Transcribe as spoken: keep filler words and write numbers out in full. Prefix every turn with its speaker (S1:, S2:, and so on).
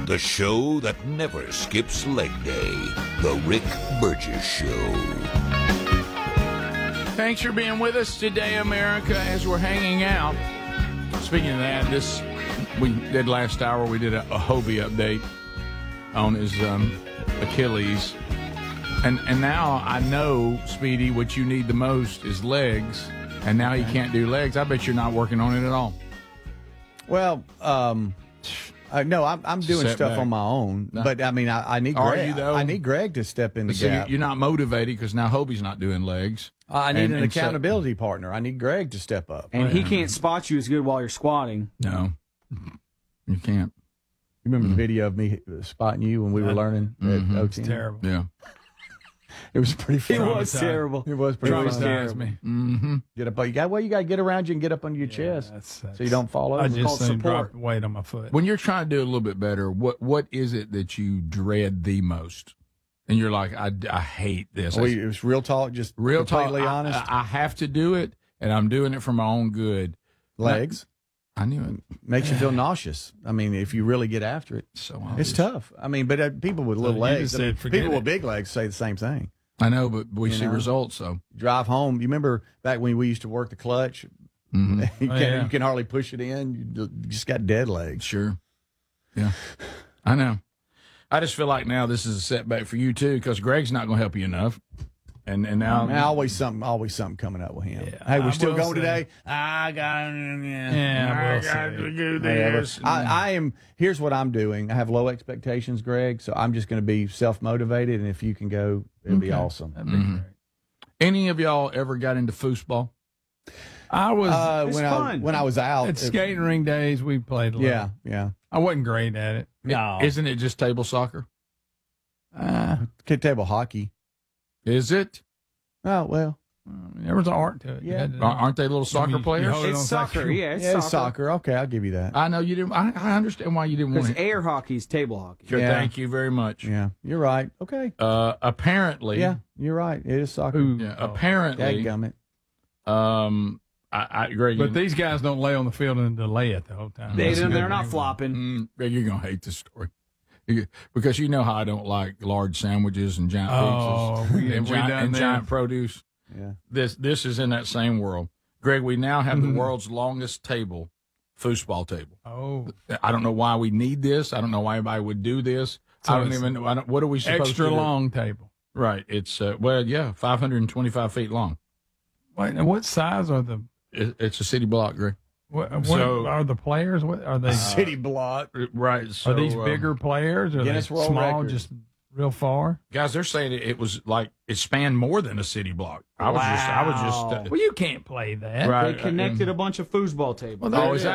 S1: The show that never skips leg day. The Rick Burgess Show.
S2: Thanks for being with us today, America, as we're hanging out. Speaking of that, this we did last hour. We did a, a Hobie update on his um, Achilles. And and now I know, Speedy, what you need the most is legs. And now he can't do legs. I bet you're not working on it at all.
S3: Well, um, uh, no, I'm, I'm doing
S2: Setback.
S3: stuff on my own.
S2: No.
S3: But, I mean, I, I need
S2: Are
S3: Greg.
S2: you, though?
S3: I need Greg to step in the
S2: So you-
S3: gap.
S2: you're not motivated because now Hobie's not doing legs.
S3: I need
S2: and-
S3: an
S2: and so-
S3: accountability partner. I need Greg to step up.
S4: And he can't spot you as good while you're squatting.
S2: No, you can't.
S3: You remember the video of me spotting you when we were learning
S2: Mhm.
S3: at O
S2: It's
S3: T?
S5: Terrible.
S2: Yeah.
S3: It was pretty
S4: It
S3: fun.
S4: was terrible.
S3: It was pretty
S5: Traumatized
S3: fun.
S5: me.
S2: Mm-hmm.
S3: Get up. You got well. You got to get around you and get up under your
S5: Yeah,
S3: chest
S5: that's- that's-
S3: so you don't fall over.
S5: I
S3: It's
S5: just
S3: called
S5: seen
S3: support.
S5: drop weight on my foot.
S2: When you're trying to do a little bit better, what what is it that you dread the most? And you're like, I, I hate this.
S3: We, it was real talk. Just
S2: Real talk.
S3: completely
S2: I,
S3: honest.
S2: I, I have to do it, and I'm doing it for my own good.
S3: Legs
S2: I knew it.
S3: makes you feel nauseous. I mean, if you really get after it,
S2: So
S3: it's
S2: obvious.
S3: tough. I mean, but uh, people with little
S5: you
S3: legs,
S5: just
S3: I mean,
S5: said forget
S3: people with
S5: it.
S3: big legs say the same thing.
S2: I know, but we
S3: You
S2: see
S3: know?
S2: results. So
S3: Drive home. You remember back when we used to work the clutch?
S2: Mhm.
S3: you,
S5: Oh,
S3: can't,
S5: yeah.
S3: you can hardly push it in. You just got dead legs.
S2: sure, yeah, I know. I just feel like now this is a setback for you too, because Greg's not going to help you enough, and and now
S3: Man, always something, always something coming up with him.
S5: Yeah,
S3: hey, we
S5: I
S3: still
S5: will
S3: going
S5: say-
S3: today? I got, yeah,
S5: Yeah, I will
S2: I got
S5: say.
S2: to do
S3: Yeah, but
S2: this.
S3: I, I am. Here's what I'm doing. I have low expectations, Greg. So I'm just going to be self motivated, and if you can go, it'd be
S5: Okay.
S3: awesome.
S5: That'd be
S2: Mhm.
S5: great.
S2: Any of y'all ever got into foosball?
S5: I was
S3: Uh,
S4: It's
S3: when I
S4: fun.
S3: when I was out,
S5: at
S3: it-
S5: skating ring days. We played a little.
S3: yeah, yeah.
S5: I wasn't great at it.
S4: No.
S2: Isn't it just table soccer?
S5: Uh,
S3: Kid table hockey.
S2: Is it?
S3: Oh well,
S5: I mean, there was an art to it. You
S3: Yeah.
S5: had to-
S2: Ar- Aren't they little soccer
S5: you- you
S2: players?
S5: hold it
S4: It's
S5: on
S4: soccer.
S5: second.
S4: Yeah, it's
S3: yeah,
S4: soccer.
S3: it's soccer. Okay, I'll give you that.
S2: I know you didn't. I, I understand why you didn't want
S4: Because
S2: to.
S4: air hockey is table hockey.
S2: Sure,
S3: Yeah.
S2: Thank you very much.
S3: Yeah, you're right. Okay.
S2: Uh, apparently,
S3: Yeah, you're right. It is soccer.
S5: Ooh.
S2: yeah,
S5: Oh.
S2: apparently,
S3: Dadgummit.
S2: um, I, I Greg,
S5: But
S2: you-
S5: these guys don't lay on the field and delay it the whole time.
S4: They
S5: That's
S4: don't,
S5: good.
S4: they're not flopping.
S2: Mm, Greg, you're gonna hate this story. You- because you know how I don't like large sandwiches and giant
S5: Oh,
S2: pizzas
S5: we-
S2: and,
S5: we
S2: giant,
S5: done
S2: and
S5: that.
S2: giant produce.
S3: Yeah.
S2: This this is in that same world. Greg, we now have
S5: Mhm.
S2: the world's longest table, foosball table.
S5: Oh,
S2: I don't know why we need this. I don't know why anybody would do this.
S5: So
S2: I don't
S5: it's
S2: even know. I don't, what are we supposed
S5: extra
S2: to do?
S5: long table.
S2: Right. It's uh, well, yeah, five hundred twenty-five feet long.
S5: Wait, now what size are the?
S2: It, it's a city block, Greg.
S5: What, what
S2: So-
S5: are the players? What are they?
S3: City block.
S2: Right. So,
S5: are these
S2: um,
S5: bigger players? Or are they
S3: Guinness World
S5: small,
S3: Record.
S5: just real far?
S2: guys? They're saying it, it was like it spanned more than a city block. I was just, I was just, uh,
S5: Well, you can't play that.
S2: right.
S4: They connected a bunch of foosball tables.
S5: Well,
S2: Oh,
S5: there
S2: is
S5: it
S2: that